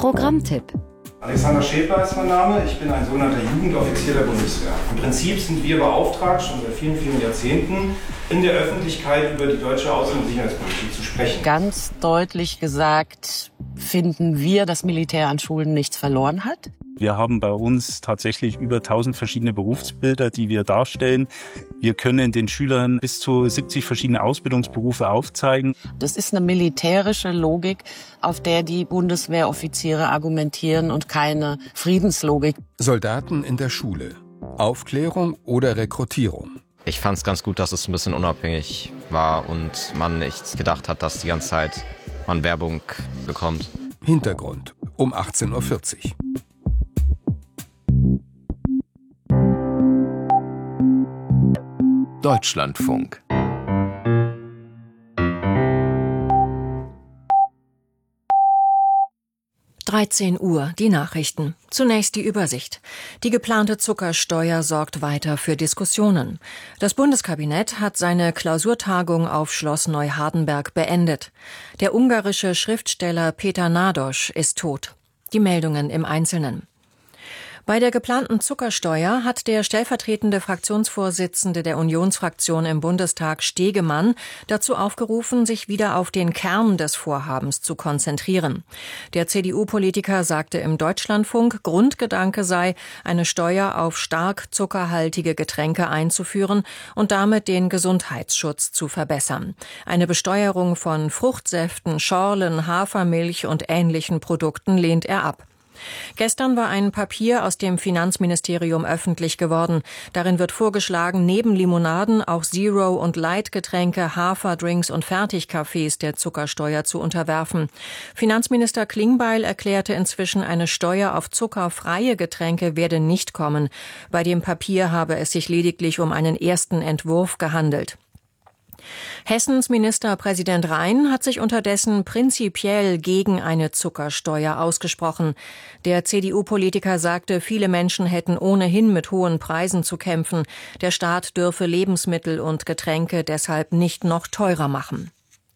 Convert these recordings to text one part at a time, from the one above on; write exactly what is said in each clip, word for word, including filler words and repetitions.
Programmtipp. Alexander Schäfer ist mein Name, ich bin ein sogenannter Jugendoffizier der Bundeswehr. Im Prinzip sind wir beauftragt, schon seit vielen, vielen Jahrzehnten, in der Öffentlichkeit über die deutsche Außen- und Sicherheitspolitik zu sprechen. Ganz deutlich gesagt finden wir, dass Militär an Schulen nichts verloren hat. Wir haben bei uns tatsächlich über tausend verschiedene Berufsbilder, die wir darstellen. Wir können den Schülern bis zu siebzig verschiedene Ausbildungsberufe aufzeigen. Das ist eine militärische Logik, auf der die Bundeswehroffiziere argumentieren und keine Friedenslogik. Soldaten in der Schule. Aufklärung oder Rekrutierung? Ich fand es ganz gut, dass es ein bisschen unabhängig war und man nicht gedacht hat, dass die ganze Zeit man Werbung bekommt. Hintergrund um achtzehn Uhr vierzig. Deutschlandfunk. dreizehn Uhr, die Nachrichten. Zunächst die Übersicht. Die geplante Zuckersteuer sorgt weiter für Diskussionen. Das Bundeskabinett hat seine Klausurtagung auf Schloss Neuhardenberg beendet. Der ungarische Schriftsteller Peter Nádas ist tot. Die Meldungen im Einzelnen. Bei der geplanten Zuckersteuer hat der stellvertretende Fraktionsvorsitzende der Unionsfraktion im Bundestag Stegemann dazu aufgerufen, sich wieder auf den Kern des Vorhabens zu konzentrieren. Der C D U-Politiker sagte im Deutschlandfunk, Grundgedanke sei, eine Steuer auf stark zuckerhaltige Getränke einzuführen und damit den Gesundheitsschutz zu verbessern. Eine Besteuerung von Fruchtsäften, Schorlen, Hafermilch und ähnlichen Produkten lehnt er ab. Gestern war ein Papier aus dem Finanzministerium öffentlich geworden. Darin wird vorgeschlagen, neben Limonaden auch Zero- und Light-Getränke, Haferdrinks und Fertigkaffees der Zuckersteuer zu unterwerfen. Finanzminister Klingbeil erklärte inzwischen, eine Steuer auf zuckerfreie Getränke werde nicht kommen. Bei dem Papier habe es sich lediglich um einen ersten Entwurf gehandelt. Hessens Ministerpräsident Rhein hat sich unterdessen prinzipiell gegen eine Zuckersteuer ausgesprochen. Der C D U-Politiker sagte, viele Menschen hätten ohnehin mit hohen Preisen zu kämpfen. Der Staat dürfe Lebensmittel und Getränke deshalb nicht noch teurer machen.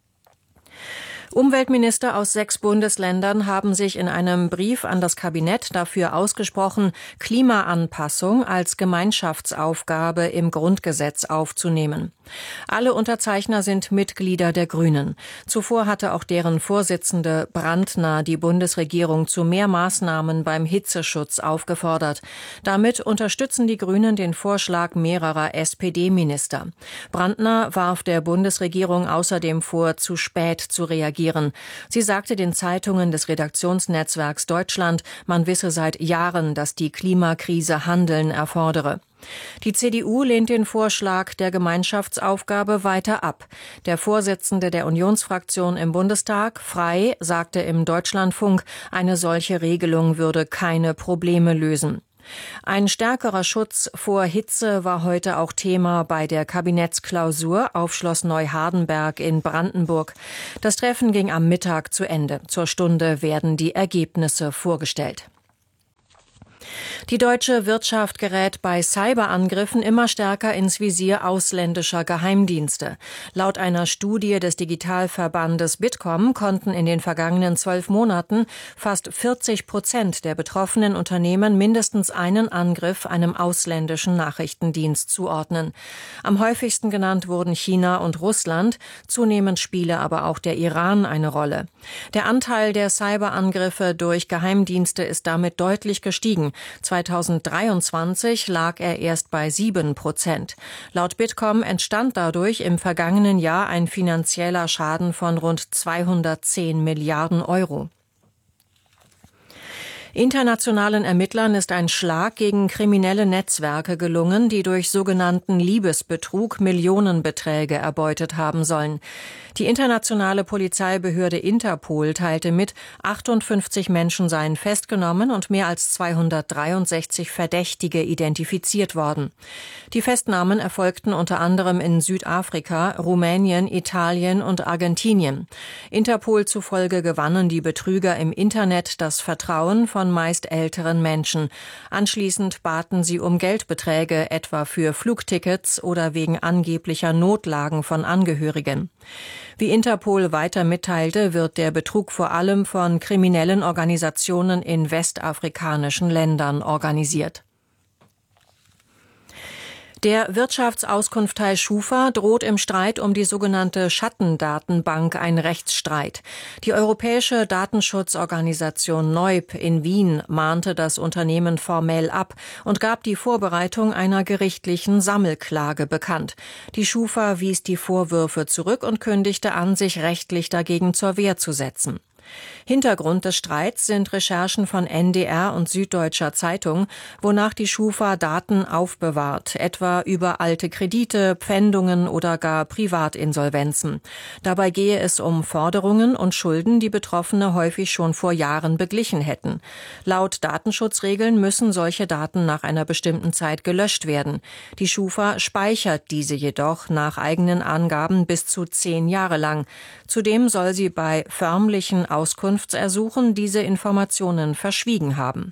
Umweltminister aus sechs Bundesländern haben sich in einem Brief an das Kabinett dafür ausgesprochen, Klimaanpassung als Gemeinschaftsaufgabe im Grundgesetz aufzunehmen. Alle Unterzeichner sind Mitglieder der Grünen. Zuvor hatte auch deren Vorsitzende Brandner die Bundesregierung zu mehr Maßnahmen beim Hitzeschutz aufgefordert. Damit unterstützen die Grünen den Vorschlag mehrerer S P D-Minister. Brandner warf der Bundesregierung außerdem vor, zu spät zu reagieren. Sie sagte den Zeitungen des Redaktionsnetzwerks Deutschland, man wisse seit Jahren, dass die Klimakrise Handeln erfordere. Die C D U lehnt den Vorschlag der Gemeinschaftsaufgabe weiter ab. Der Vorsitzende der Unionsfraktion im Bundestag, Frey, sagte im Deutschlandfunk, eine solche Regelung würde keine Probleme lösen. Ein stärkerer Schutz vor Hitze war heute auch Thema bei der Kabinettsklausur auf Schloss Neuhardenberg in Brandenburg. Das Treffen ging am Mittag zu Ende. Zur Stunde werden die Ergebnisse vorgestellt. Die deutsche Wirtschaft gerät bei Cyberangriffen immer stärker ins Visier ausländischer Geheimdienste. Laut einer Studie des Digitalverbandes Bitkom konnten in den vergangenen zwölf Monaten fast vierzig Prozent der betroffenen Unternehmen mindestens einen Angriff einem ausländischen Nachrichtendienst zuordnen. Am häufigsten genannt wurden China und Russland, zunehmend spiele aber auch der Iran eine Rolle. Der Anteil der Cyberangriffe durch Geheimdienste ist damit deutlich gestiegen. zweitausenddreiundzwanzig lag er erst bei sieben Prozent. Laut Bitkom entstand dadurch im vergangenen Jahr ein finanzieller Schaden von rund zweihundertzehn Milliarden Euro. Internationalen Ermittlern ist ein Schlag gegen kriminelle Netzwerke gelungen, die durch sogenannten Liebesbetrug Millionenbeträge erbeutet haben sollen. Die internationale Polizeibehörde Interpol teilte mit, achtundfünfzig Menschen seien festgenommen und mehr als zweihundertdreiundsechzig Verdächtige identifiziert worden. Die Festnahmen erfolgten unter anderem in Südafrika, Rumänien, Italien und Argentinien. Interpol zufolge gewannen die Betrüger im Internet das Vertrauen von meist älteren Menschen. Anschließend baten sie um Geldbeträge, etwa für Flugtickets oder wegen angeblicher Notlagen von Angehörigen. Wie Interpol weiter mitteilte, wird der Betrug vor allem von kriminellen Organisationen in westafrikanischen Ländern organisiert. Der Wirtschaftsauskunftei Schufa droht im Streit um die sogenannte Schattendatenbank ein Rechtsstreit. Die europäische Datenschutzorganisation N E U P in Wien mahnte das Unternehmen formell ab und gab die Vorbereitung einer gerichtlichen Sammelklage bekannt. Die Schufa wies die Vorwürfe zurück und kündigte an, sich rechtlich dagegen zur Wehr zu setzen. Hintergrund des Streits sind Recherchen von N D R und Süddeutscher Zeitung, wonach die Schufa Daten aufbewahrt, etwa über alte Kredite, Pfändungen oder gar Privatinsolvenzen. Dabei gehe es um Forderungen und Schulden, die Betroffene häufig schon vor Jahren beglichen hätten. Laut Datenschutzregeln müssen solche Daten nach einer bestimmten Zeit gelöscht werden. Die Schufa speichert diese jedoch nach eigenen Angaben bis zu zehn Jahre lang. Zudem soll sie bei förmlichen Auskunftsersuchen diese Informationen verschwiegen haben.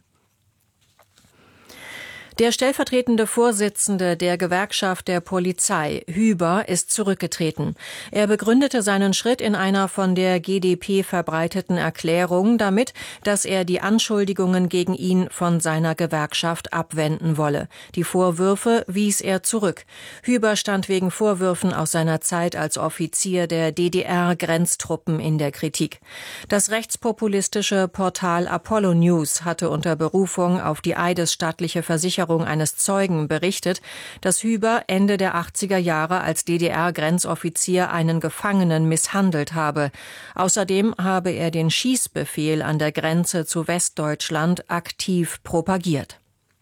Der stellvertretende Vorsitzende der Gewerkschaft der Polizei, Hüber, ist zurückgetreten. Er begründete seinen Schritt in einer von der G d P verbreiteten Erklärung damit, dass er die Anschuldigungen gegen ihn von seiner Gewerkschaft abwenden wolle. Die Vorwürfe wies er zurück. Hüber stand wegen Vorwürfen aus seiner Zeit als Offizier der D D R-Grenztruppen in der Kritik. Das rechtspopulistische Portal Apollo News hatte unter Berufung auf die eidesstattliche Versicherung eines Zeugen berichtet, dass Hüber Ende der achtziger Jahre als D D R-Grenzoffizier einen Gefangenen misshandelt habe. Außerdem habe er den Schießbefehl an der Grenze zu Westdeutschland aktiv propagiert.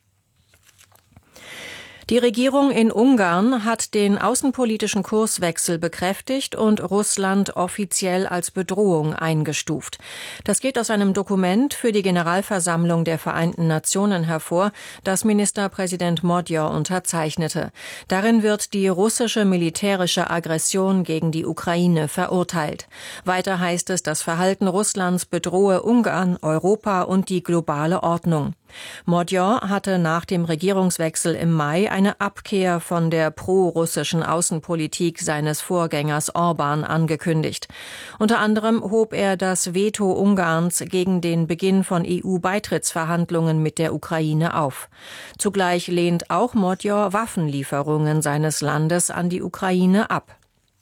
Die Regierung in Ungarn hat den außenpolitischen Kurswechsel bekräftigt und Russland offiziell als Bedrohung eingestuft. Das geht aus einem Dokument für die Generalversammlung der Vereinten Nationen hervor, das Ministerpräsident Modyor unterzeichnete. Darin wird die russische militärische Aggression gegen die Ukraine verurteilt. Weiter heißt es, das Verhalten Russlands bedrohe Ungarn, Europa und die globale Ordnung. Modyor hatte nach dem Regierungswechsel im Mai eine Abkehr von der pro-russischen Außenpolitik seines Vorgängers Orban angekündigt. Unter anderem hob er das Veto Ungarns gegen den Beginn von E U-Beitrittsverhandlungen mit der Ukraine auf. Zugleich lehnt auch Modyor Waffenlieferungen seines Landes an die Ukraine ab.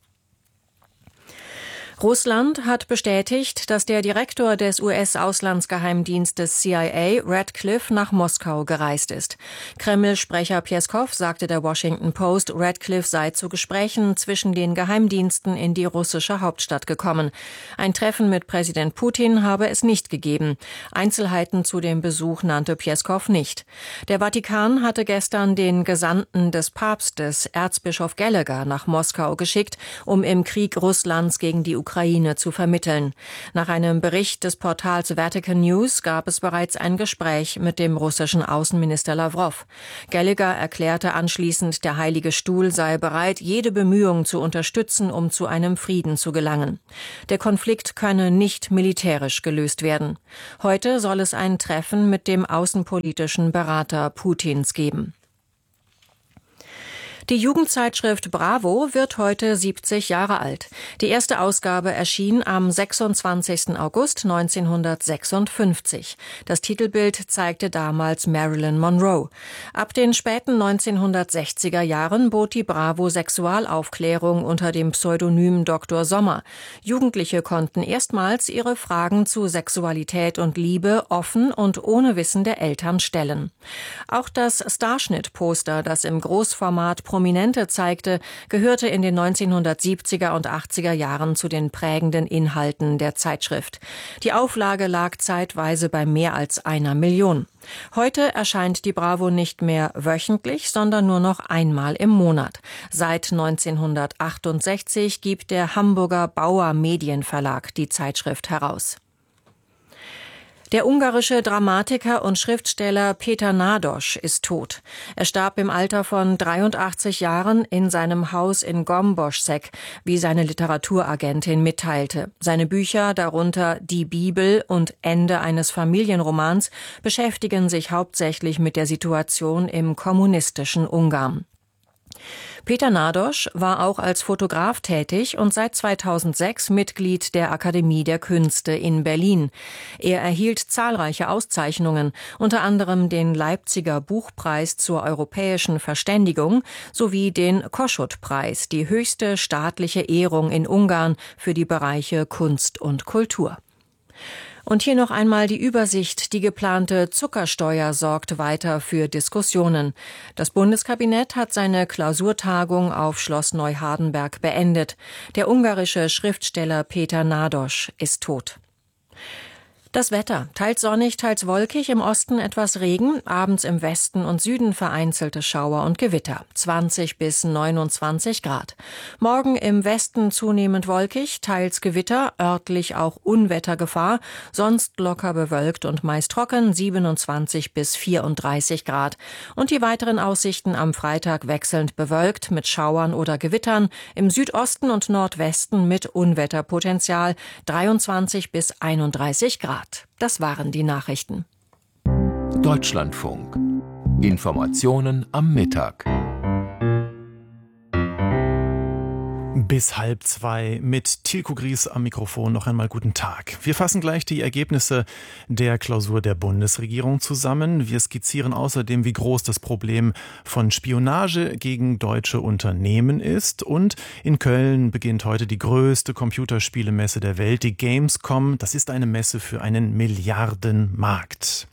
Russland hat bestätigt, dass der Direktor des U S-Auslandsgeheimdienstes C I A, Radcliffe, nach Moskau gereist ist. Kreml-Sprecher Pjeskow sagte der Washington Post, Radcliffe sei zu Gesprächen zwischen den Geheimdiensten in die russische Hauptstadt gekommen. Ein Treffen mit Präsident Putin habe es nicht gegeben. Einzelheiten zu dem Besuch nannte Pjeskow nicht. Der Vatikan hatte gestern den Gesandten des Papstes, Erzbischof Gallagher, nach Moskau geschickt, um im Krieg Russlands gegen die Ukraine Ukraine zu vermitteln. Nach einem Bericht des Portals Vatican News gab es bereits ein Gespräch mit dem russischen Außenminister Lawrow. Gallagher erklärte anschließend, der Heilige Stuhl sei bereit, jede Bemühung zu unterstützen, um zu einem Frieden zu gelangen. Der Konflikt könne nicht militärisch gelöst werden. Heute soll es ein Treffen mit dem außenpolitischen Berater Putins geben. Die Jugendzeitschrift Bravo wird heute siebzig Jahre alt. Die erste Ausgabe erschien am sechsundzwanzigsten August neunzehnhundertsechsundfünfzig. Das Titelbild zeigte damals Marilyn Monroe. Ab den späten neunzehnhundertsechziger Jahren bot die Bravo Sexualaufklärung unter dem Pseudonym Doktor Sommer. Jugendliche konnten erstmals ihre Fragen zu Sexualität und Liebe offen und ohne Wissen der Eltern stellen. Auch das Starschnitt-Poster, das im Großformat Prominente zeigte, gehörte in den neunzehnhundertsiebziger und achtziger Jahren zu den prägenden Inhalten der Zeitschrift. Die Auflage lag zeitweise bei mehr als einer Million. Heute erscheint die Bravo nicht mehr wöchentlich, sondern nur noch einmal im Monat. Seit neunzehnhundertachtundsechzig gibt der Hamburger Bauer Medienverlag die Zeitschrift heraus. Der ungarische Dramatiker und Schriftsteller Péter Nádas ist tot. Er starb im Alter von dreiundachtzig Jahren in seinem Haus in Gomboschszeg, wie seine Literaturagentin mitteilte. Seine Bücher, darunter Die Bibel und Ende eines Familienromans, beschäftigen sich hauptsächlich mit der Situation im kommunistischen Ungarn. Peter Nadosch war auch als Fotograf tätig und seit zweitausendsechs Mitglied der Akademie der Künste in Berlin. Er erhielt zahlreiche Auszeichnungen, unter anderem den Leipziger Buchpreis zur europäischen Verständigung sowie den Kossuth-Preis, die höchste staatliche Ehrung in Ungarn für die Bereiche Kunst und Kultur. Und hier noch einmal die Übersicht. Die geplante Zuckersteuer sorgt weiter für Diskussionen. Das Bundeskabinett hat seine Klausurtagung auf Schloss Neuhardenberg beendet. Der ungarische Schriftsteller Peter Nadosch ist tot. Das Wetter. Teils sonnig, teils wolkig, im Osten etwas Regen, abends im Westen und Süden vereinzelte Schauer und Gewitter. zwanzig bis neunundzwanzig Grad. Morgen im Westen zunehmend wolkig, teils Gewitter, örtlich auch Unwettergefahr, sonst locker bewölkt und meist trocken, siebenundzwanzig bis vierunddreißig Grad. Und die weiteren Aussichten am Freitag wechselnd bewölkt mit Schauern oder Gewittern, im Südosten und Nordwesten mit Unwetterpotenzial, dreiundzwanzig bis einunddreißig Grad. Das waren die Nachrichten. Deutschlandfunk. Informationen am Mittag. Bis halb zwei mit Tilko Gries am Mikrofon. Noch einmal guten Tag. Wir fassen gleich die Ergebnisse der Klausur der Bundesregierung zusammen. Wir skizzieren außerdem, wie groß das Problem von Spionage gegen deutsche Unternehmen ist. Und in Köln beginnt heute die größte Computerspielemesse der Welt, die Gamescom. Das ist eine Messe für einen Milliardenmarkt.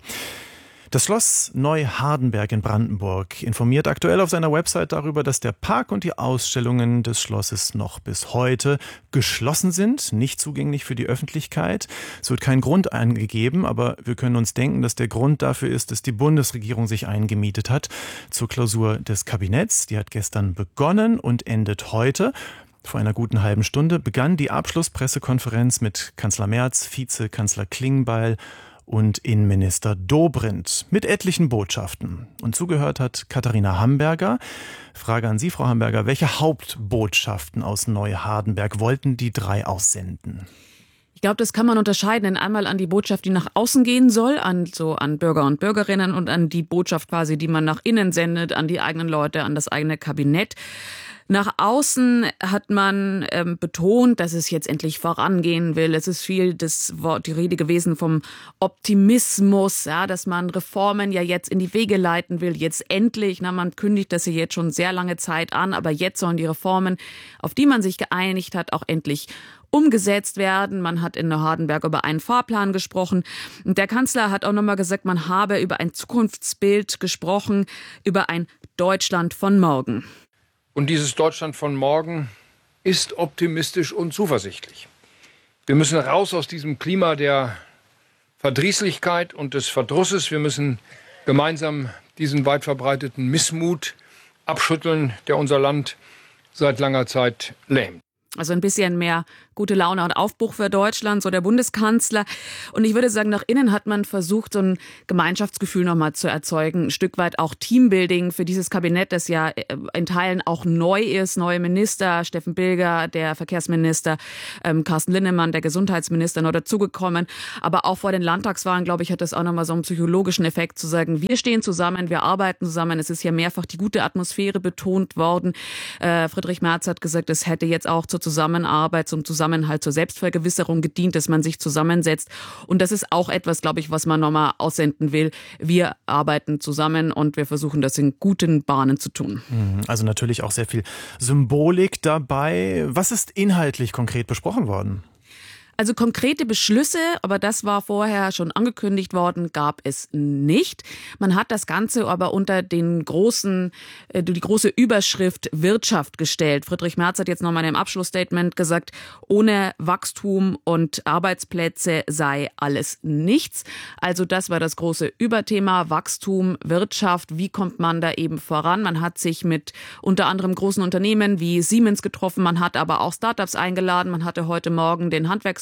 Das Schloss Neuhardenberg in Brandenburg informiert aktuell auf seiner Website darüber, dass der Park und die Ausstellungen des Schlosses noch bis heute geschlossen sind, nicht zugänglich für die Öffentlichkeit. Es wird kein Grund angegeben, aber wir können uns denken, dass der Grund dafür ist, dass die Bundesregierung sich eingemietet hat zur Klausur des Kabinetts. Die hat gestern begonnen und endet heute. Vor einer guten halben Stunde begann die Abschlusspressekonferenz mit Kanzler Merz, Vizekanzler Klingbeil und Innenminister Dobrindt mit etlichen Botschaften. Und zugehört hat Katharina Hamburger. Frage an Sie, Frau Hamburger, welche Hauptbotschaften aus Neuhardenberg wollten die drei aussenden? Ich glaube, das kann man unterscheiden. Einmal an die Botschaft, die nach außen gehen soll, an so an Bürger und Bürgerinnen, und an die Botschaft quasi, die man nach innen sendet, an die eigenen Leute, an das eigene Kabinett. Nach außen hat man ähm, betont, dass es jetzt endlich vorangehen will. Es ist viel das Wort, die Rede gewesen vom Optimismus, ja, dass man Reformen ja jetzt in die Wege leiten will. Jetzt endlich, na, man kündigt das ja jetzt schon sehr lange Zeit an, aber jetzt sollen die Reformen, auf die man sich geeinigt hat, auch endlich umgesetzt werden. Man hat in Neuhardenberg über einen Fahrplan gesprochen. Und der Kanzler hat auch nochmal gesagt, man habe über ein Zukunftsbild gesprochen, über ein Deutschland von morgen. Und dieses Deutschland von morgen ist optimistisch und zuversichtlich. Wir müssen raus aus diesem Klima der Verdrießlichkeit und des Verdrusses. Wir müssen gemeinsam diesen weit verbreiteten Missmut abschütteln, der unser Land seit langer Zeit lähmt. Also ein bisschen mehr gute Laune und Aufbruch für Deutschland, so der Bundeskanzler. Und ich würde sagen, nach innen hat man versucht, so ein Gemeinschaftsgefühl nochmal zu erzeugen. Ein Stück weit auch Teambuilding für dieses Kabinett, das ja in Teilen auch neu ist. Neue Minister, Steffen Bilger, der Verkehrsminister, ähm, Carsten Linnemann, der Gesundheitsminister, noch dazugekommen. Aber auch vor den Landtagswahlen, glaube ich, hat das auch nochmal so einen psychologischen Effekt zu sagen, wir stehen zusammen, wir arbeiten zusammen. Es ist ja mehrfach die gute Atmosphäre betont worden. Äh, Friedrich Merz hat gesagt, es hätte jetzt auch zur Zusammenarbeit, zum Zusammenhalt, zur Selbstvergewisserung gedient, dass man sich zusammensetzt. Und das ist auch etwas, glaube ich, was man nochmal aussenden will. Wir arbeiten zusammen und wir versuchen, das in guten Bahnen zu tun. Also natürlich auch sehr viel Symbolik dabei. Was ist inhaltlich konkret besprochen worden? Also konkrete Beschlüsse, aber das war vorher schon angekündigt worden, gab es nicht. Man hat das Ganze aber unter den großen, die große Überschrift Wirtschaft gestellt. Friedrich Merz hat jetzt nochmal im Abschlussstatement gesagt, ohne Wachstum und Arbeitsplätze sei alles nichts. Also das war das große Überthema, Wachstum, Wirtschaft. Wie kommt man da eben voran? Man hat sich mit unter anderem großen Unternehmen wie Siemens getroffen. Man hat aber auch Startups eingeladen. Man hatte heute Morgen den Handwerks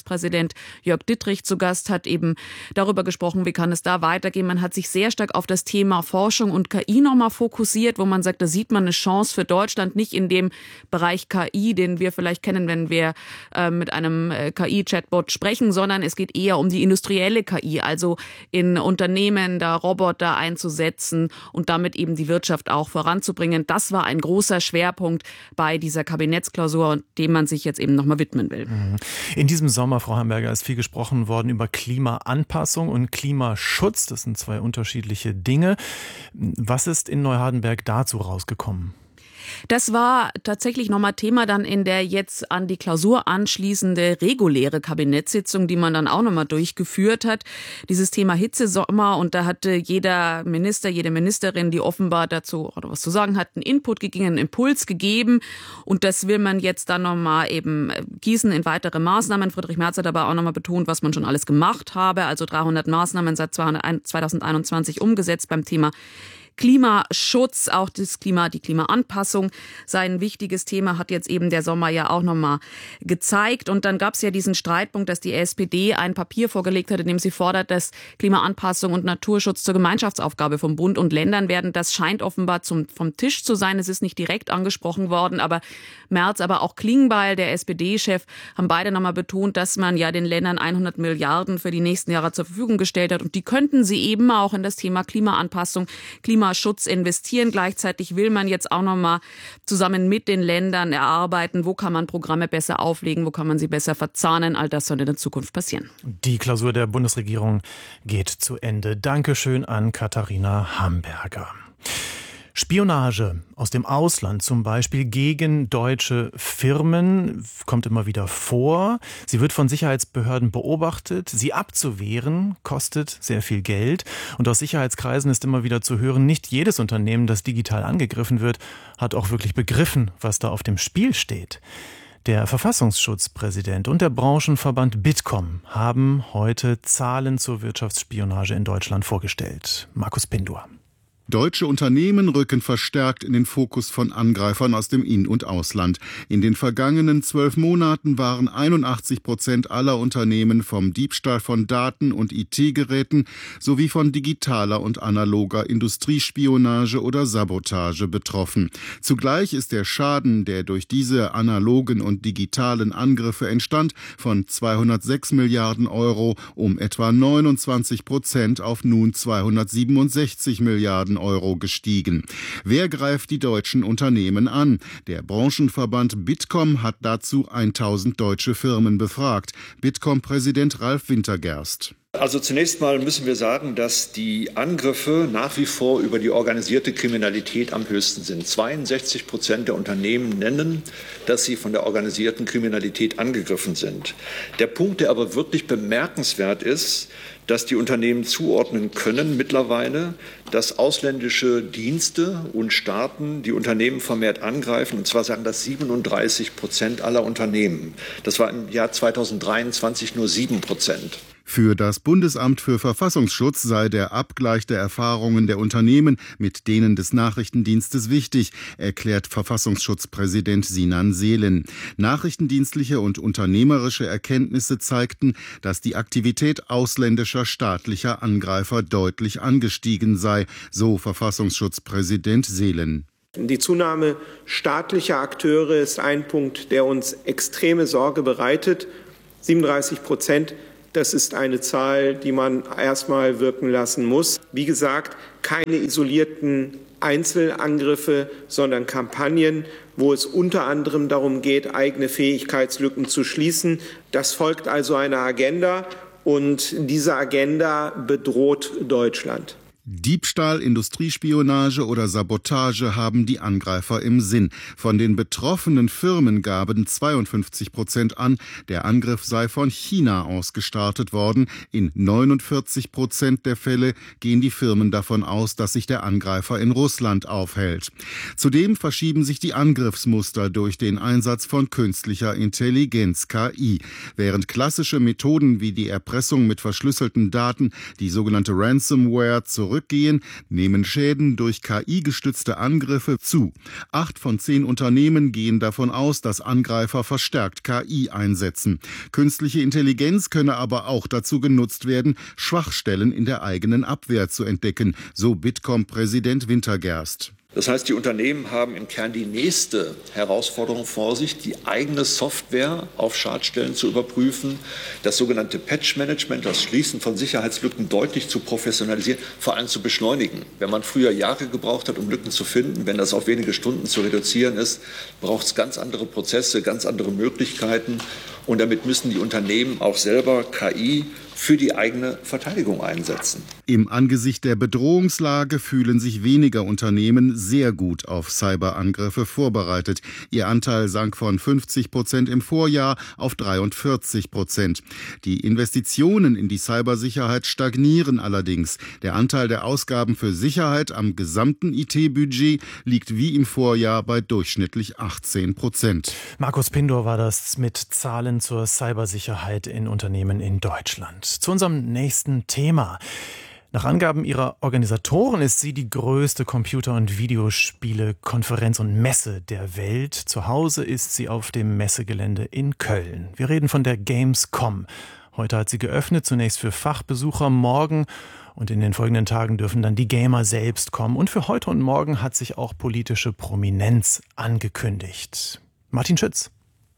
Bundestagspräsident Jörg Dittrich zu Gast, hat eben darüber gesprochen, wie kann es da weitergehen. Man hat sich sehr stark auf das Thema Forschung und K I nochmal fokussiert, wo man sagt, da sieht man eine Chance für Deutschland, nicht in dem Bereich K I, den wir vielleicht kennen, wenn wir äh, mit einem äh, K I-Chatbot sprechen, sondern es geht eher um die industrielle K I, also in Unternehmen da Roboter einzusetzen und damit eben die Wirtschaft auch voranzubringen. Das war ein großer Schwerpunkt bei dieser Kabinettsklausur, dem man sich jetzt eben nochmal widmen will. In diesem Sommer, Frau Hamberger, ist viel gesprochen worden über Klimaanpassung und Klimaschutz. Das sind zwei unterschiedliche Dinge. Was ist in Neuhardenberg dazu rausgekommen? Das war tatsächlich nochmal Thema dann in der jetzt an die Klausur anschließende reguläre Kabinettssitzung, die man dann auch nochmal durchgeführt hat. Dieses Thema Hitzesommer, und da hatte jeder Minister, jede Ministerin, die offenbar dazu oder was zu sagen hat, einen Input gegeben, einen Impuls gegeben. Und das will man jetzt dann nochmal eben gießen in weitere Maßnahmen. Friedrich Merz hat aber auch nochmal betont, was man schon alles gemacht habe. Also dreihundert Maßnahmen seit zweitausendeinundzwanzig umgesetzt beim Thema Klimaschutz, auch das Klima, die Klimaanpassung sei ein wichtiges Thema, hat jetzt eben der Sommer ja auch nochmal gezeigt. Und dann gab es ja diesen Streitpunkt, dass die S P D ein Papier vorgelegt hat, in dem sie fordert, dass Klimaanpassung und Naturschutz zur Gemeinschaftsaufgabe von Bund und Ländern werden. Das scheint offenbar zum, vom Tisch zu sein. Es ist nicht direkt angesprochen worden, aber Merz, aber auch Klingbeil, der S P D-Chef, haben beide nochmal betont, dass man ja den Ländern hundert Milliarden für die nächsten Jahre zur Verfügung gestellt hat. Und die könnten sie eben auch in das Thema Klimaanpassung, Klimaschutz investieren. Gleichzeitig will man jetzt auch nochmal zusammen mit den Ländern erarbeiten, wo kann man Programme besser auflegen, wo kann man sie besser verzahnen. All das soll in der Zukunft passieren. Die Klausur der Bundesregierung geht zu Ende. Dankeschön an Katharina Hamberger. Spionage aus dem Ausland, zum Beispiel gegen deutsche Firmen, kommt immer wieder vor. Sie wird von Sicherheitsbehörden beobachtet. Sie abzuwehren kostet sehr viel Geld. Und aus Sicherheitskreisen ist immer wieder zu hören, nicht jedes Unternehmen, das digital angegriffen wird, hat auch wirklich begriffen, was da auf dem Spiel steht. Der Verfassungsschutzpräsident und der Branchenverband Bitkom haben heute Zahlen zur Wirtschaftsspionage in Deutschland vorgestellt. Markus Pindor. Deutsche Unternehmen rücken verstärkt in den Fokus von Angreifern aus dem In- und Ausland. In den vergangenen zwölf Monaten waren einundachtzig Prozent aller Unternehmen vom Diebstahl von Daten und I T-Geräten sowie von digitaler und analoger Industriespionage oder Sabotage betroffen. Zugleich ist der Schaden, der durch diese analogen und digitalen Angriffe entstand, von zweihundertsechs Milliarden Euro um etwa neunundzwanzig Prozent auf nun zweihundertsiebenundsechzig Milliarden Euro gestiegen. Wer greift die deutschen Unternehmen an? Der Branchenverband Bitkom hat dazu tausend deutsche Firmen befragt. Bitkom-Präsident Ralf Wintergerst. Also zunächst mal müssen wir sagen, dass die Angriffe nach wie vor über die organisierte Kriminalität am höchsten sind. zweiundsechzig Prozent der Unternehmen nennen, dass sie von der organisierten Kriminalität angegriffen sind. Der Punkt, der aber wirklich bemerkenswert ist, dass die Unternehmen zuordnen können mittlerweile, dass ausländische Dienste und Staaten die Unternehmen vermehrt angreifen. Und zwar sagen das siebenunddreißig Prozent aller Unternehmen. Das war im Jahr zweitausenddreiundzwanzig nur sieben Prozent. Für das Bundesamt für Verfassungsschutz sei der Abgleich der Erfahrungen der Unternehmen mit denen des Nachrichtendienstes wichtig, erklärt Verfassungsschutzpräsident Sinan Seelen. Nachrichtendienstliche und unternehmerische Erkenntnisse zeigten, dass die Aktivität ausländischer staatlicher Angreifer deutlich angestiegen sei, so Verfassungsschutzpräsident Seelen. Die Zunahme staatlicher Akteure ist ein Punkt, der uns extreme Sorge bereitet. siebenunddreißig Prozent. Das ist eine Zahl, die man erstmal wirken lassen muss. Wie gesagt, keine isolierten Einzelangriffe, sondern Kampagnen, wo es unter anderem darum geht, eigene Fähigkeitslücken zu schließen. Das folgt also einer Agenda, und diese Agenda bedroht Deutschland. Diebstahl, Industriespionage oder Sabotage haben die Angreifer im Sinn. Von den betroffenen Firmen gaben zweiundfünfzig Prozent an, der Angriff sei von China aus gestartet worden. In neunundvierzig Prozent der Fälle gehen die Firmen davon aus, dass sich der Angreifer in Russland aufhält. Zudem verschieben sich die Angriffsmuster durch den Einsatz von künstlicher Intelligenz, K I. Während klassische Methoden wie die Erpressung mit verschlüsselten Daten, die sogenannte Ransomware, zurück zurückgehen, nehmen Schäden durch K I-gestützte Angriffe zu. Acht von zehn Unternehmen gehen davon aus, dass Angreifer verstärkt K I einsetzen. Künstliche Intelligenz könne aber auch dazu genutzt werden, Schwachstellen in der eigenen Abwehr zu entdecken, so Bitkom-Präsident Wintergerst. Das heißt, die Unternehmen haben im Kern die nächste Herausforderung vor sich, die eigene Software auf Schadstellen zu überprüfen, das sogenannte Patch-Management, das Schließen von Sicherheitslücken deutlich zu professionalisieren, vor allem zu beschleunigen. Wenn man früher Jahre gebraucht hat, um Lücken zu finden, wenn das auf wenige Stunden zu reduzieren ist, braucht es ganz andere Prozesse, ganz andere Möglichkeiten. Und damit müssen die Unternehmen auch selber K I für die eigene Verteidigung einsetzen. Im Angesicht der Bedrohungslage fühlen sich weniger Unternehmen sehr gut auf Cyberangriffe vorbereitet. Ihr Anteil sank von fünfzig Prozent im Vorjahr auf dreiundvierzig Prozent. Die Investitionen in die Cybersicherheit stagnieren allerdings. Der Anteil der Ausgaben für Sicherheit am gesamten I T-Budget liegt wie im Vorjahr bei durchschnittlich achtzehn Prozent. Markus Pindor war das mit Zahlen zur Cybersicherheit in Unternehmen in Deutschland. Zu unserem nächsten Thema. Nach Angaben ihrer Organisatoren ist sie die größte Computer- und Videospiele-Konferenz und Messe der Welt. Zu Hause ist sie auf dem Messegelände in Köln. Wir reden von der Gamescom. Heute hat sie geöffnet, zunächst für Fachbesucher. Morgen und in den folgenden Tagen dürfen dann die Gamer selbst kommen. Und für heute und morgen hat sich auch politische Prominenz angekündigt. Martin Schütz.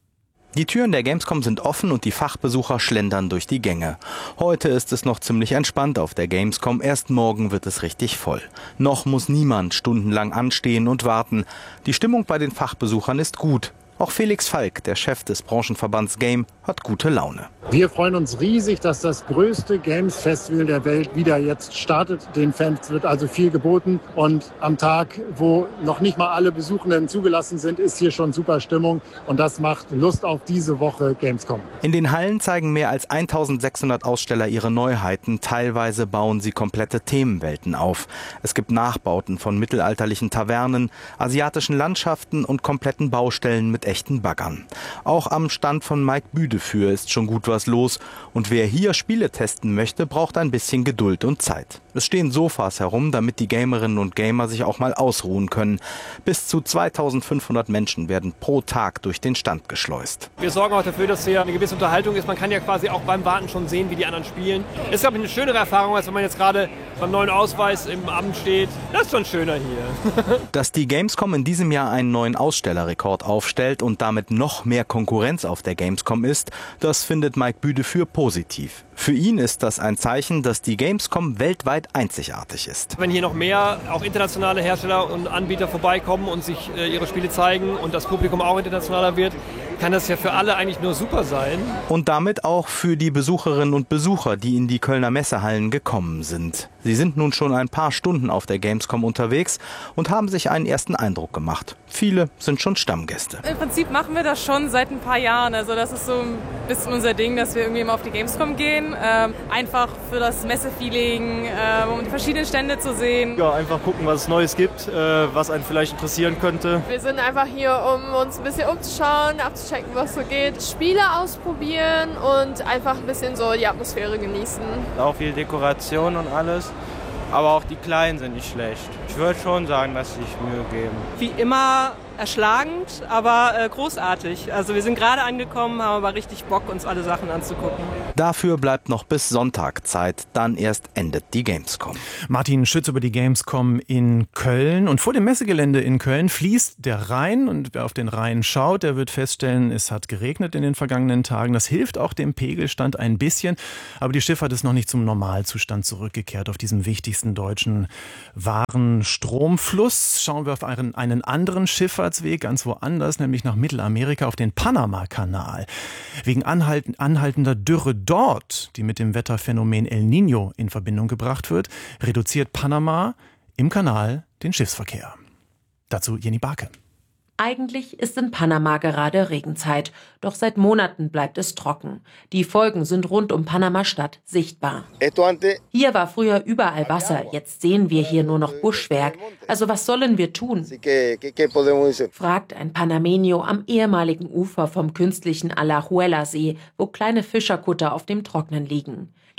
Die Türen der Gamescom sind offen und die Fachbesucher schlendern durch die Gänge. Heute ist es noch ziemlich entspannt auf der Gamescom, erst morgen wird es richtig voll. Noch muss niemand stundenlang anstehen und warten. Die Stimmung bei den Fachbesuchern ist gut. Auch Felix Falk, der Chef des Branchenverbands Game, hat gute Laune. Wir freuen uns riesig, dass das größte Games-Festival der Welt wieder jetzt startet. Den Fans wird also viel geboten. Und am Tag, wo noch nicht mal alle Besuchenden zugelassen sind, ist hier schon super Stimmung. Und das macht Lust auf diese Woche Gamescom. In den Hallen zeigen mehr als eintausendsechshundert Aussteller ihre Neuheiten. Teilweise bauen sie komplette Themenwelten auf. Es gibt Nachbauten von mittelalterlichen Tavernen, asiatischen Landschaften und kompletten Baustellen mit echten Baggern. Auch am Stand von Mike Büdefür ist schon gut was los. Und wer hier Spiele testen möchte, braucht ein bisschen Geduld und Zeit. Es stehen Sofas herum, damit die Gamerinnen und Gamer sich auch mal ausruhen können. Bis zu zweitausendfünfhundert Menschen werden pro Tag durch den Stand geschleust. Wir sorgen auch dafür, dass hier eine gewisse Unterhaltung ist. Man kann ja quasi auch beim Warten schon sehen, wie die anderen spielen. Ist, glaube ich, eine schönere Erfahrung, als wenn man jetzt gerade beim neuen Ausweis im Amt steht. Das ist schon schöner hier. Dass die Gamescom in diesem Jahr einen neuen Ausstellerrekord aufstellt und damit noch mehr Konkurrenz auf der Gamescom ist, das findet Mike Büdefür positiv. Für ihn ist das ein Zeichen, dass die Gamescom weltweit einzigartig ist. Wenn hier noch mehr auch internationale Hersteller und Anbieter vorbeikommen und sich äh, ihre Spiele zeigen und das Publikum auch internationaler wird, kann das ja für alle eigentlich nur super sein. Und damit auch für die Besucherinnen und Besucher, die in die Kölner Messehallen gekommen sind. Sie sind nun schon ein paar Stunden auf der Gamescom unterwegs und haben sich einen ersten Eindruck gemacht. Viele sind schon Stammgäste. Im Prinzip machen wir das schon seit ein paar Jahren. Also das ist so ein bisschen unser Ding, dass wir irgendwie immer auf die Gamescom gehen. Ähm, einfach für das Messefeeling, äh, um die verschiedenen Stände zu sehen. Ja, einfach gucken, was es Neues gibt, äh, was einen vielleicht interessieren könnte. Wir sind einfach hier, um uns ein bisschen umzuschauen, abzuchecken, was so geht. Spiele ausprobieren und einfach ein bisschen so die Atmosphäre genießen. Auch viel Dekoration und alles. Aber auch die Kleinen sind nicht schlecht. Ich würde schon sagen, dass sie sich Mühe geben. Wie immer erschlagend, aber äh, großartig. Also wir sind gerade angekommen, haben aber richtig Bock, uns alle Sachen anzugucken. Dafür bleibt noch bis Sonntag Zeit, dann erst endet die Gamescom. Martin Schütz über die Gamescom in Köln. Und vor dem Messegelände in Köln fließt der Rhein. Und wer auf den Rhein schaut, der wird feststellen, es hat geregnet in den vergangenen Tagen. Das hilft auch dem Pegelstand ein bisschen. Aber die Schifffahrt ist noch nicht zum Normalzustand zurückgekehrt auf diesem wichtigsten deutschen Warenstromfluss. Schauen wir auf einen, einen anderen Schifffahrtsweg, ganz woanders, nämlich nach Mittelamerika auf den Panama-Kanal. Wegen anhalten, anhaltender Dürre dort, die mit dem Wetterphänomen El Niño in Verbindung gebracht wird, reduziert Panama im Kanal den Schiffsverkehr. Dazu Jenny Barke. Eigentlich ist in Panama gerade Regenzeit, doch seit Monaten bleibt es trocken. Die Folgen sind rund um Panama-Stadt sichtbar. Hier war früher überall Wasser, jetzt sehen wir hier nur noch Buschwerk. Also was sollen wir tun? Fragt ein Panameño am ehemaligen Ufer vom künstlichen Alajuela-See, wo kleine Fischerkutter auf dem Trocknen liegen.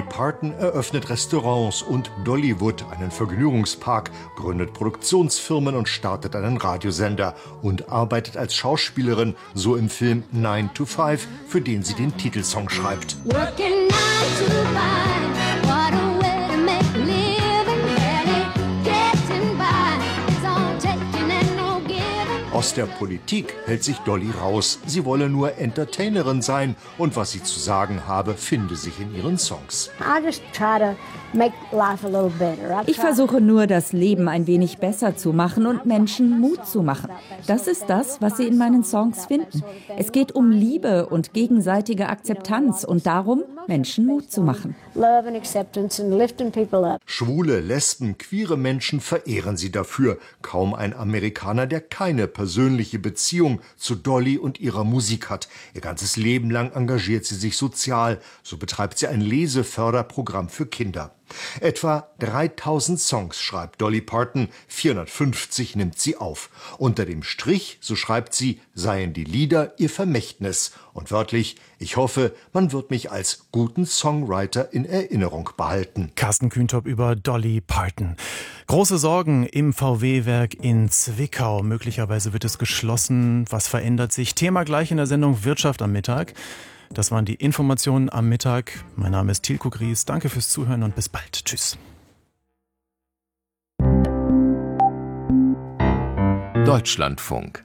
Dolly Parton eröffnet Restaurants und Dollywood, einen Vergnügungspark, gründet Produktionsfirmen und startet einen Radiosender und arbeitet als Schauspielerin, so im Film nine to five, für den sie den Titelsong schreibt. Working nine to five, what a way to make a living, barely getting by, it's all taking and no giving. Aus der Politik hält sich Dolly raus. Sie wolle nur Entertainerin sein und was sie zu sagen habe, finde sich in ihren Songs. I just try to make life a little better. Ich versuche nur, das Leben ein wenig besser zu machen und Menschen Mut zu machen. Das ist das, was sie in meinen Songs finden. Es geht um Liebe und gegenseitige Akzeptanz und darum, Menschen Mut zu machen. Love and acceptance and lifting people up. Schwule, Lesben, queere Menschen verehren sie dafür. Kaum ein Amerikaner, der keine persönliche Beziehung zu Dolly und ihrer Musik hat. Ihr ganzes Leben lang engagiert sie sich sozial. So betreibt sie ein Leseförderprogramm für Kinder. Etwa dreitausend Songs schreibt Dolly Parton, vierhundertfünfzig nimmt sie auf. Unter dem Strich, so schreibt sie, seien die Lieder ihr Vermächtnis. Und wörtlich, ich hoffe, man wird mich als guten Songwriter in Erinnerung behalten. Carsten Kühntop über Dolly Parton. Große Sorgen im V W-Werk in Zwickau. Möglicherweise wird es geschlossen. Was verändert sich? Thema gleich in der Sendung Wirtschaft am Mittag. Das waren die Informationen am Mittag. Mein Name ist Tilko Gries. Danke fürs Zuhören und bis bald. Tschüss. Deutschlandfunk.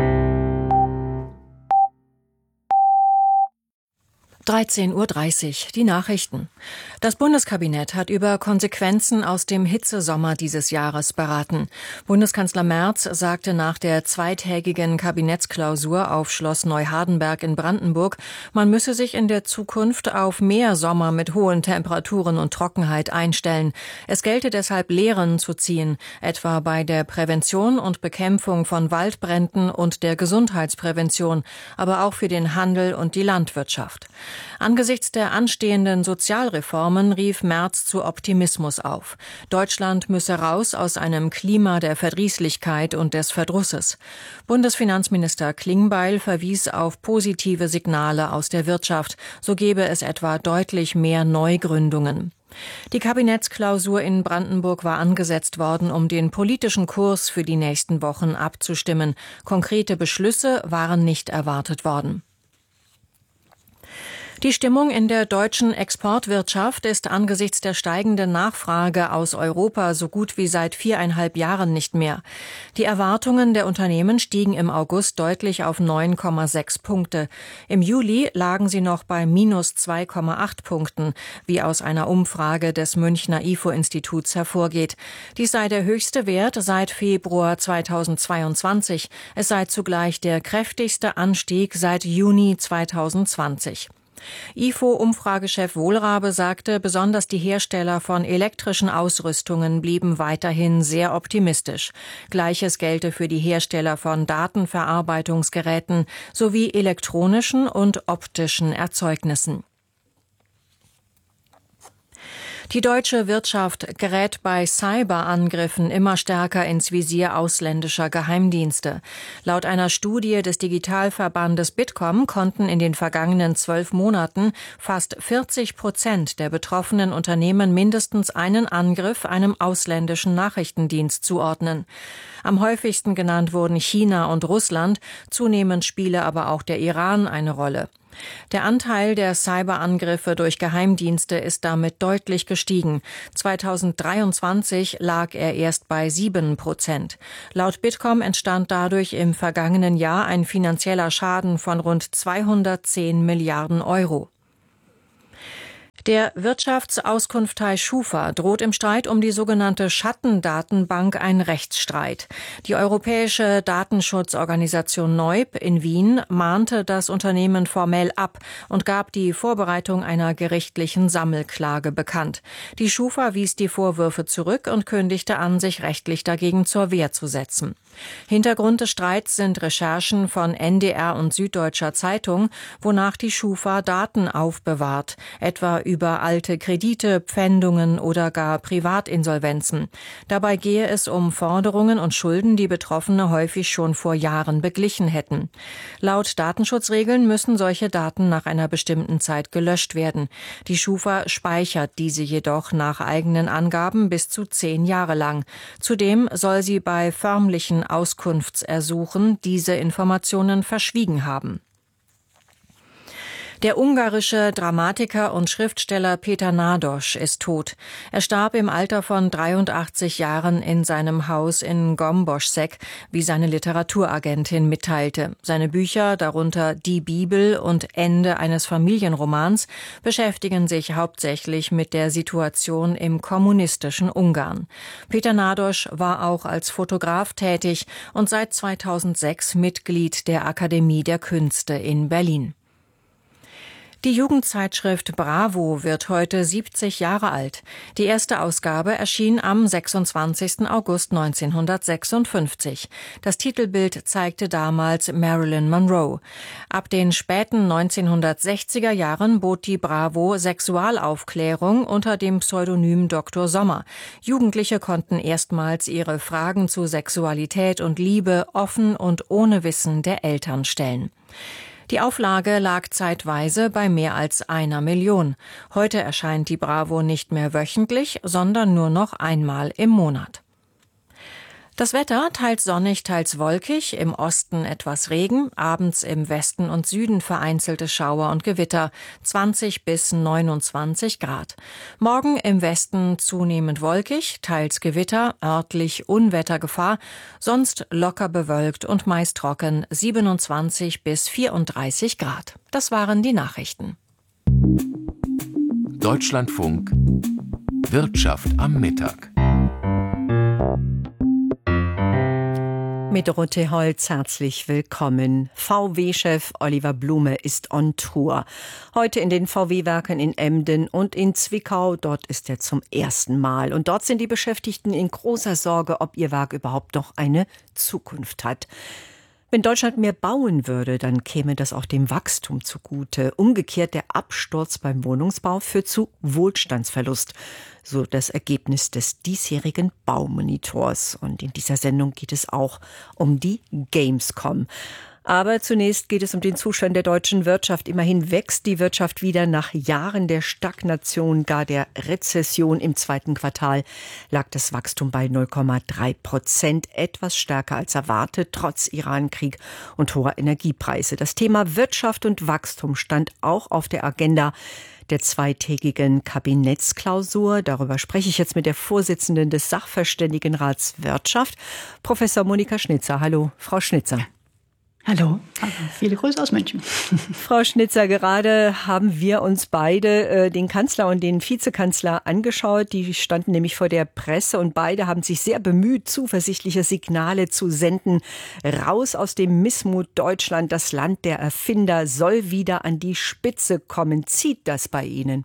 dreizehn Uhr dreißig, die Nachrichten. Das Bundeskabinett hat über Konsequenzen aus dem Hitzesommer dieses Jahres beraten. Bundeskanzler Merz sagte nach der zweitägigen Kabinettsklausur auf Schloss Neuhardenberg in Brandenburg, man müsse sich in der Zukunft auf mehr Sommer mit hohen Temperaturen und Trockenheit einstellen. Es gelte deshalb Lehren zu ziehen, etwa bei der Prävention und Bekämpfung von Waldbränden und der Gesundheitsprävention, aber auch für den Handel und die Landwirtschaft. Angesichts der anstehenden Sozialreformen rief Merz zu Optimismus auf. Deutschland müsse raus aus einem Klima der Verdrießlichkeit und des Verdrusses. Bundesfinanzminister Klingbeil verwies auf positive Signale aus der Wirtschaft. So gebe es etwa deutlich mehr Neugründungen. Die Kabinettsklausur in Brandenburg war angesetzt worden, um den politischen Kurs für die nächsten Wochen abzustimmen. Konkrete Beschlüsse waren nicht erwartet worden. Die Stimmung in der deutschen Exportwirtschaft ist angesichts der steigenden Nachfrage aus Europa so gut wie seit viereinhalb Jahren nicht mehr. Die Erwartungen der Unternehmen stiegen im August deutlich auf neun Komma sechs Punkte. Im Juli lagen sie noch bei minus zwei Komma acht Punkten, wie aus einer Umfrage des Münchner I F O-Instituts hervorgeht. Dies sei der höchste Wert seit Februar zweitausendzweiundzwanzig. Es sei zugleich der kräftigste Anstieg seit Juni zweitausendzwanzig. I F O-Umfragechef Wohlrabe sagte, besonders die Hersteller von elektrischen Ausrüstungen blieben weiterhin sehr optimistisch. Gleiches gelte für die Hersteller von Datenverarbeitungsgeräten sowie elektronischen und optischen Erzeugnissen. Die deutsche Wirtschaft gerät bei Cyberangriffen immer stärker ins Visier ausländischer Geheimdienste. Laut einer Studie des Digitalverbandes Bitkom konnten in den vergangenen zwölf Monaten fast vierzig Prozent der betroffenen Unternehmen mindestens einen Angriff einem ausländischen Nachrichtendienst zuordnen. Am häufigsten genannt wurden China und Russland, zunehmend spiele aber auch der Iran eine Rolle. Der Anteil der Cyberangriffe durch Geheimdienste ist damit deutlich gestiegen. zweitausenddreiundzwanzig lag er erst bei sieben Prozent. Laut Bitkom entstand dadurch im vergangenen Jahr ein finanzieller Schaden von rund zweihundertzehn Milliarden Euro. Der Wirtschaftsauskunftei Schufa droht im Streit um die sogenannte Schattendatenbank ein Rechtsstreit. Die europäische Datenschutzorganisation N E U B in Wien mahnte das Unternehmen formell ab und gab die Vorbereitung einer gerichtlichen Sammelklage bekannt. Die Schufa wies die Vorwürfe zurück und kündigte an, sich rechtlich dagegen zur Wehr zu setzen. Hintergrund des Streits sind Recherchen von N D R und Süddeutscher Zeitung, wonach die Schufa Daten aufbewahrt, etwa über alte Kredite, Pfändungen oder gar Privatinsolvenzen. Dabei gehe es um Forderungen und Schulden, die Betroffene häufig schon vor Jahren beglichen hätten. Laut Datenschutzregeln müssen solche Daten nach einer bestimmten Zeit gelöscht werden. Die Schufa speichert diese jedoch nach eigenen Angaben bis zu zehn Jahre lang. Zudem soll sie bei förmlichen Auskunftsersuchen diese Informationen verschwiegen haben. Der ungarische Dramatiker und Schriftsteller Péter Nádas ist tot. Er starb im Alter von dreiundachtzig Jahren in seinem Haus in Gomboschszeg, wie seine Literaturagentin mitteilte. Seine Bücher, darunter Die Bibel und Ende eines Familienromans, beschäftigen sich hauptsächlich mit der Situation im kommunistischen Ungarn. Péter Nádas war auch als Fotograf tätig und seit zweitausendsechs Mitglied der Akademie der Künste in Berlin. Die Jugendzeitschrift Bravo wird heute siebzig Jahre alt. Die erste Ausgabe erschien am sechsundzwanzigsten August neunzehnhundertsechsundfünfzig. Das Titelbild zeigte damals Marilyn Monroe. Ab den späten neunzehnhundertsechziger Jahren bot die Bravo Sexualaufklärung unter dem Pseudonym Doktor Sommer. Jugendliche konnten erstmals ihre Fragen zu Sexualität und Liebe offen und ohne Wissen der Eltern stellen. Die Auflage lag zeitweise bei mehr als einer Million. Heute erscheint die Bravo nicht mehr wöchentlich, sondern nur noch einmal im Monat. Das Wetter teils sonnig, teils wolkig, im Osten etwas Regen, abends im Westen und Süden vereinzelte Schauer und Gewitter, zwanzig bis neunundzwanzig Grad. Morgen im Westen zunehmend wolkig, teils Gewitter, örtlich Unwettergefahr, sonst locker bewölkt und meist trocken, siebenundzwanzig bis vierunddreißig Grad. Das waren die Nachrichten. Deutschlandfunk Wirtschaft am Mittag. Mit Dorothee Holz herzlich willkommen. V W-Chef Oliver Blume ist on Tour. Heute in den V W-Werken in Emden und in Zwickau. Dort ist er zum ersten Mal. Und dort sind die Beschäftigten in großer Sorge, ob ihr Werk überhaupt noch eine Zukunft hat. Wenn Deutschland mehr bauen würde, dann käme das auch dem Wachstum zugute. Umgekehrt, der Absturz beim Wohnungsbau führt zu Wohlstandsverlust. So das Ergebnis des diesjährigen Baumonitors. Und in dieser Sendung geht es auch um die Gamescom. Aber zunächst geht es um den Zustand der deutschen Wirtschaft. Immerhin wächst die Wirtschaft wieder nach Jahren der Stagnation, gar der Rezession. Im zweiten Quartal lag das Wachstum bei null Komma drei Prozent, etwas stärker als erwartet, trotz Irankrieg und hoher Energiepreise. Das Thema Wirtschaft und Wachstum stand auch auf der Agenda der zweitägigen Kabinettsklausur. Darüber spreche ich jetzt mit der Vorsitzenden des Sachverständigenrats Wirtschaft, Professor Monika Schnitzer. Hallo, Frau Schnitzer. Hallo, viele Grüße aus München. Frau Schnitzer, gerade haben wir uns beide äh, den Kanzler und den Vizekanzler angeschaut. Die standen nämlich vor der Presse und beide haben sich sehr bemüht, zuversichtliche Signale zu senden. Raus aus dem Missmut. Deutschland, das Land der Erfinder, soll wieder an die Spitze kommen. Zieht das bei Ihnen?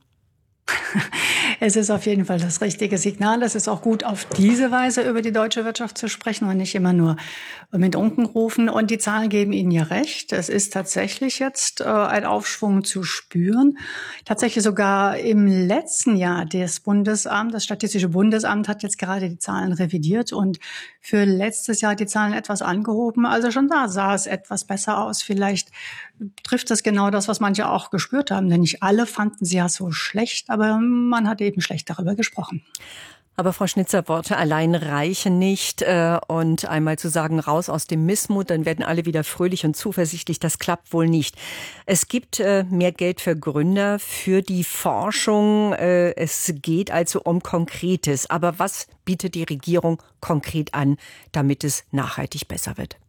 Es ist auf jeden Fall das richtige Signal. Es ist auch gut, auf diese Weise über die deutsche Wirtschaft zu sprechen und nicht immer nur mit Unkenrufen. Und die Zahlen geben Ihnen ja recht. Es ist tatsächlich jetzt äh, ein Aufschwung zu spüren. Tatsächlich sogar im letzten Jahr des Bundesamts, das Statistische Bundesamt hat jetzt gerade die Zahlen revidiert und für letztes Jahr die Zahlen etwas angehoben. Also schon da sah es etwas besser aus. Vielleicht trifft das genau das, was manche auch gespürt haben. Denn nicht alle fanden sie ja so schlecht, aber man hat eben schlecht darüber gesprochen. Aber Frau Schnitzer, Worte allein reichen nicht. Und einmal zu sagen, raus aus dem Missmut, dann werden alle wieder fröhlich und zuversichtlich. Das klappt wohl nicht. Es gibt mehr Geld für Gründer, für die Forschung. Es geht also um Konkretes. Aber was bietet die Regierung konkret an, damit es nachhaltig besser wird?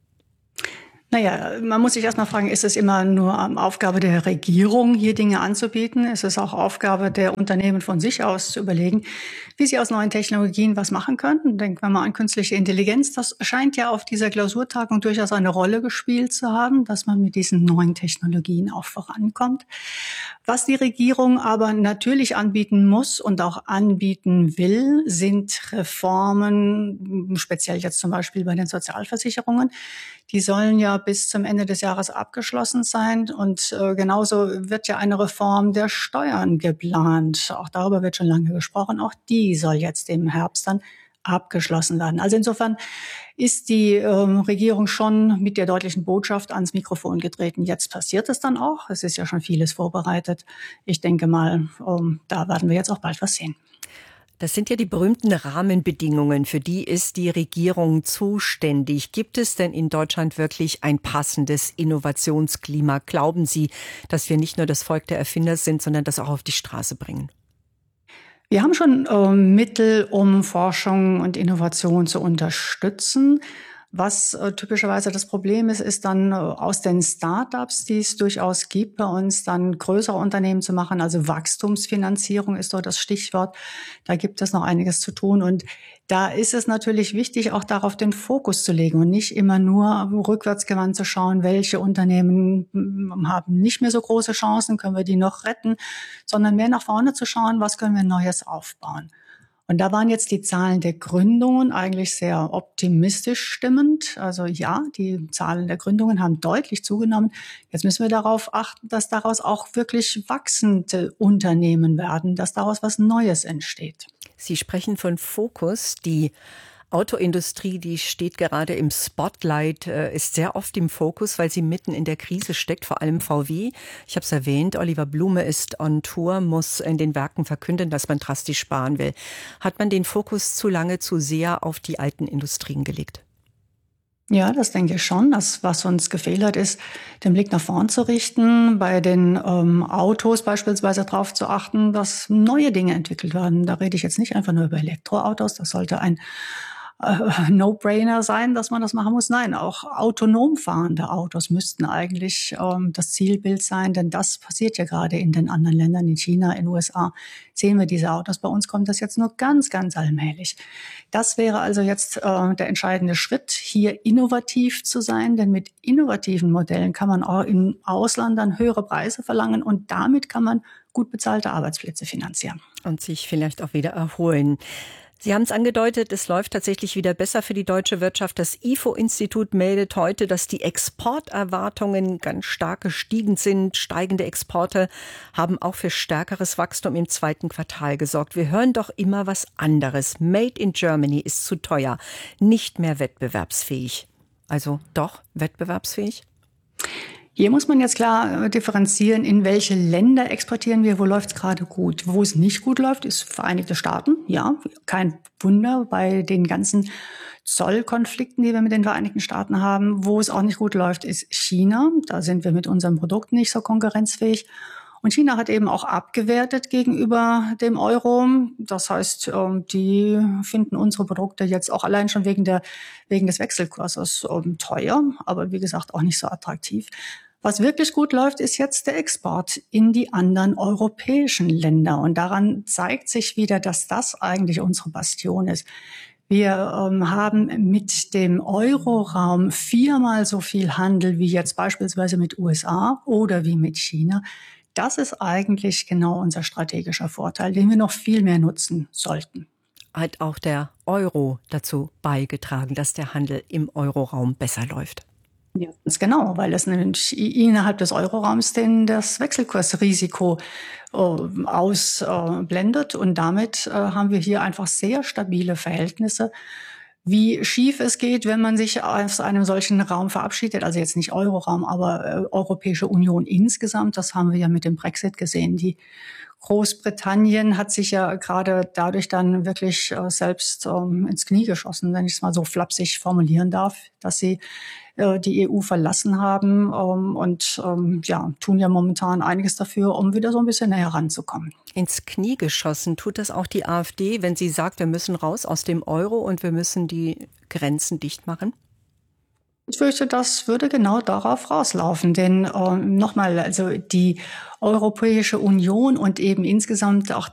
Naja, man muss sich erstmal fragen, ist es immer nur Aufgabe der Regierung, hier Dinge anzubieten? Ist es auch Aufgabe der Unternehmen von sich aus zu überlegen, wie sie aus neuen Technologien was machen können? Denken wir mal an künstliche Intelligenz. Das scheint ja auf dieser Klausurtagung durchaus eine Rolle gespielt zu haben, dass man mit diesen neuen Technologien auch vorankommt. Was die Regierung aber natürlich anbieten muss und auch anbieten will, sind Reformen, speziell jetzt zum Beispiel bei den Sozialversicherungen. Die sollen ja ja bis zum Ende des Jahres abgeschlossen sein. Und äh, genauso wird ja eine Reform der Steuern geplant. Auch darüber wird schon lange gesprochen. Auch die soll jetzt im Herbst dann abgeschlossen werden. Also insofern ist die ähm, Regierung schon mit der deutlichen Botschaft ans Mikrofon getreten. Jetzt passiert es dann auch. Es ist ja schon vieles vorbereitet. Ich denke mal, ähm, da werden wir jetzt auch bald was sehen. Das sind ja die berühmten Rahmenbedingungen, für die ist die Regierung zuständig. Gibt es denn in Deutschland wirklich ein passendes Innovationsklima? Glauben Sie, dass wir nicht nur das Volk der Erfinder sind, sondern das auch auf die Straße bringen? Wir haben schon äh, Mittel, um Forschung und Innovation zu unterstützen. Was äh, typischerweise das Problem ist, ist dann äh, aus den Start-ups, die es durchaus gibt, bei uns dann größere Unternehmen zu machen. Also Wachstumsfinanzierung ist dort das Stichwort. Da gibt es noch einiges zu tun. Und da ist es natürlich wichtig, auch darauf den Fokus zu legen und nicht immer nur rückwärtsgewandt zu schauen, welche Unternehmen haben nicht mehr so große Chancen, können wir die noch retten, sondern mehr nach vorne zu schauen, was können wir Neues aufbauen. Und da waren jetzt die Zahlen der Gründungen eigentlich sehr optimistisch stimmend. Also ja, die Zahlen der Gründungen haben deutlich zugenommen. Jetzt müssen wir darauf achten, dass daraus auch wirklich wachsende Unternehmen werden, dass daraus was Neues entsteht. Sie sprechen von Fokus. Die Autoindustrie, die steht gerade im Spotlight, ist sehr oft im Fokus, weil sie mitten in der Krise steckt, vor allem V W. Ich habe es erwähnt, Oliver Blume ist on Tour, muss in den Werken verkünden, dass man drastisch sparen will. Hat man den Fokus zu lange, zu sehr auf die alten Industrien gelegt? Ja, das denke ich schon. Das, was uns gefehlt hat, ist, den Blick nach vorn zu richten, bei den ähm, Autos beispielsweise darauf zu achten, dass neue Dinge entwickelt werden. Da rede ich jetzt nicht einfach nur über Elektroautos, das sollte ein No-Brainer sein, dass man das machen muss. Nein, auch autonom fahrende Autos müssten eigentlich ähm, das Zielbild sein, denn das passiert ja gerade in den anderen Ländern, in China, in den U S A, sehen wir diese Autos. Bei uns kommt das jetzt nur ganz, ganz allmählich. Das wäre also jetzt äh, der entscheidende Schritt, hier innovativ zu sein, denn mit innovativen Modellen kann man auch im Ausland dann höhere Preise verlangen und damit kann man gut bezahlte Arbeitsplätze finanzieren. Und sich vielleicht auch wieder erholen. Sie haben es angedeutet, es läuft tatsächlich wieder besser für die deutsche Wirtschaft. Das I F O-Institut meldet heute, dass die Exporterwartungen ganz stark gestiegen sind. Steigende Exporte haben auch für stärkeres Wachstum im zweiten Quartal gesorgt. Wir hören doch immer was anderes. Made in Germany ist zu teuer, nicht mehr wettbewerbsfähig. Also doch wettbewerbsfähig? Hier muss man jetzt klar differenzieren, in welche Länder exportieren wir, wo läuft es gerade gut. Wo es nicht gut läuft, ist Vereinigte Staaten. Ja, kein Wunder bei den ganzen Zollkonflikten, die wir mit den Vereinigten Staaten haben. Wo es auch nicht gut läuft, ist China. Da sind wir mit unseren Produkten nicht so konkurrenzfähig. Und China hat eben auch abgewertet gegenüber dem Euro. Das heißt, die finden unsere Produkte jetzt auch allein schon wegen der, wegen des Wechselkurses teuer, aber wie gesagt auch nicht so attraktiv. Was wirklich gut läuft, ist jetzt der Export in die anderen europäischen Länder. Und daran zeigt sich wieder, dass das eigentlich unsere Bastion ist. Wir ähm, haben mit dem Euroraum viermal so viel Handel wie jetzt beispielsweise mit U S A oder wie mit China. Das ist eigentlich genau unser strategischer Vorteil, den wir noch viel mehr nutzen sollten. Hat auch der Euro dazu beigetragen, dass der Handel im Euroraum besser läuft? Ja, ganz genau, weil es nämlich innerhalb des Euroraums den das Wechselkursrisiko äh, ausblendet äh, und damit äh, haben wir hier einfach sehr stabile Verhältnisse. Wie schief es geht, wenn man sich aus einem solchen Raum verabschiedet, also jetzt nicht Euroraum, aber äh, Europäische Union insgesamt, das haben wir ja mit dem Brexit gesehen. Die Großbritannien hat sich ja gerade dadurch dann wirklich äh, selbst ähm, ins Knie geschossen, wenn ich es mal so flapsig formulieren darf, dass sie äh, die E U verlassen haben ähm, und ähm, ja, tun ja momentan einiges dafür, um wieder so ein bisschen näher ranzukommen. Ins Knie geschossen tut das auch die AfD, wenn sie sagt, wir müssen raus aus dem Euro und wir müssen die Grenzen dicht machen? Ich fürchte, das würde genau darauf rauslaufen, denn äh, nochmal, also die Europäische Union und eben insgesamt auch